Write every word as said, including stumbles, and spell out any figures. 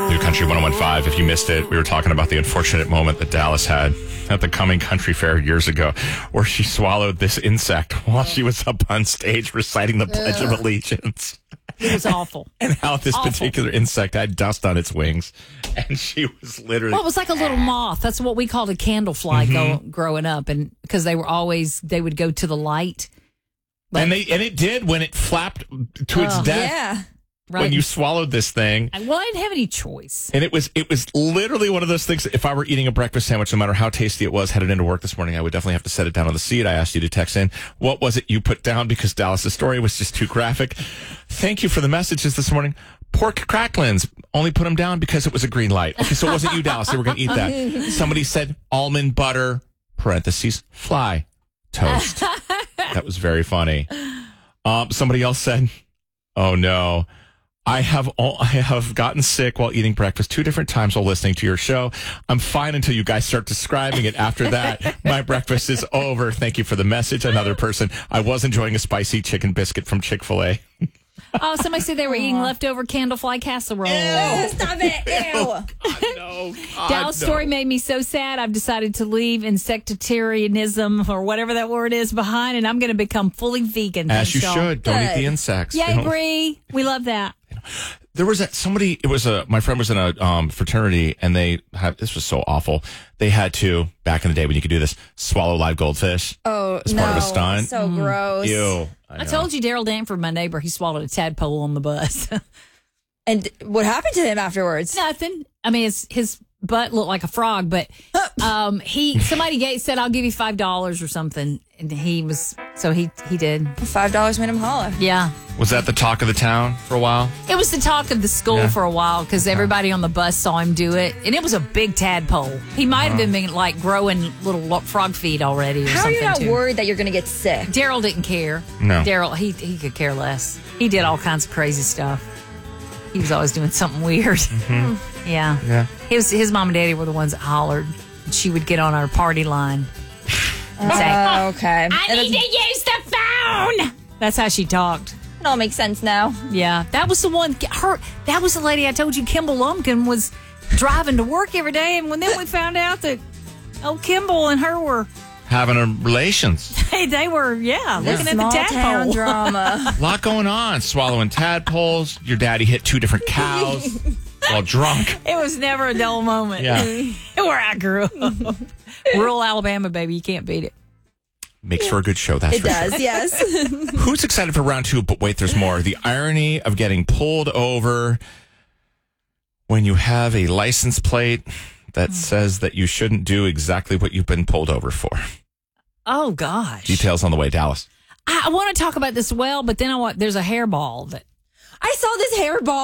New Country one oh one five. If you missed it, we were talking about the unfortunate moment that Dallas had at the Coming Country Fair years ago, where she swallowed this insect while she was up on stage reciting the Pledge of Allegiance. It was awful. And how this Awful. particular insect had dust on its wings. And she was literally... Well, it was like a little moth. That's what we called a candlefly Mm-hmm. go, growing up. And because they were always, they would go to the light. But, and they and it did when it flapped to its Oh, death. Yeah. right. When you swallowed this thing. I- well, I didn't have any choice. And it was it was literally one of those things. If I were eating a breakfast sandwich, no matter how tasty it was, headed into work this morning, I would definitely have to set it down on the seat. I asked you to text in. What was it you put down? Because Dallas's story was just too graphic. Thank you for the messages this morning. Pork cracklins. Only put them down because it was a green light. Okay, so it wasn't you, Dallas. They were going to eat that. Somebody said almond butter, parentheses, fly, toast. That was very funny. Um, somebody else said, oh, no. I have all, I have gotten sick while eating breakfast two different times while listening to your show. I'm fine until you guys start describing it. After that, my breakfast is over. Thank you for the message. Another person, I was enjoying a spicy chicken biscuit from Chick-fil-A. Oh, somebody said they were eating leftover candlefly casserole. Oh, stop it. Ew. God, no. God, Dallas' no. story made me so sad. I've decided to leave insectarianism or whatever that word is behind, and I'm going to become fully vegan. As Thanks, you y'all. should. Don't eat Good. the insects. Yay, They don't- Bree. We love that. There was a, somebody, it was a, my friend was in a um, fraternity, and they had, this was so awful. They had to, back in the day when you could do this, swallow live goldfish. Oh, As no. part of a stunt. So gross. Ew. I told you, Daryl Danford, my neighbor, he swallowed a tadpole on the bus. And what happened to him afterwards? Nothing. I mean, his, his butt looked like a frog, but um, he somebody gave, said, I'll give you five dollars or something. And he was, so he, he did. Five dollars made him holler. Yeah. Was that the talk of the town for a while? It was the talk of the school Yeah. for a while because everybody on the bus saw him do it. And it was a big tadpole. He might have been like growing little lo- frog feet already or How are something. you not too. worried that you're going to get sick? Daryl didn't care. No. Daryl, he, he could care less. He did all kinds of crazy stuff. He was always doing something weird. Yeah. Yeah. His, his mom and daddy were the ones that hollered. She would get on our party line and say, Oh, okay. I It need to use the phone. That's how she talked. It all makes sense now. Yeah, that was the one. Her, that was the lady I told you, Kimball Lumpkin, was driving to work every day, and when then we found out that oh, Kimball and her were, Having a relations. hey, they were, yeah, looking at Small the town tadpole. drama. A lot going on. Swallowing tadpoles. Your daddy hit two different cows while drunk. It was never a dull moment. Yeah. Where I grew up, rural Alabama, baby, you can't beat it. Makes for a good show, that's It for sure. does, yes. Who's excited for round two? But wait, there's more. The irony of getting pulled over when you have a license plate that says that you shouldn't do exactly what you've been pulled over for. Oh gosh, Details on the way, Dallas. I, I want to talk about this well, but then I want there's a hairball that I saw this hairball.